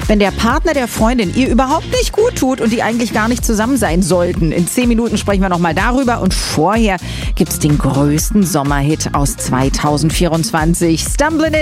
wenn der Partner der Freundin ihr überhaupt nicht gut tut und die eigentlich gar nicht zusammen sein sollten. In 10 Minuten sprechen wir nochmal darüber und vorher gibt's den größten Sommerhit aus 2024. Stumbling